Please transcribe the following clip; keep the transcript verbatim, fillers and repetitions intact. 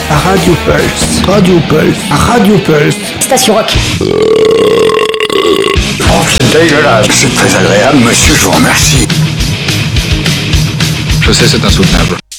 Radio Pulse, Radio Pulse, Radio Pulse. Station Rock. Oh, c'est dégueulasse. C'est très agréable, monsieur, je vous remercie. Je sais, c'est insoutenable.